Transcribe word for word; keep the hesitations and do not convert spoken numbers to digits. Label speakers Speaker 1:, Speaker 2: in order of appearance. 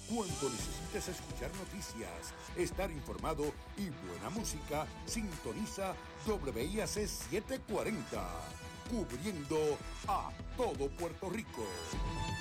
Speaker 1: Cuando necesites escuchar noticias, estar informado y buena música, sintoniza W I A C setecientos cuarenta, cubriendo a todo Puerto Rico.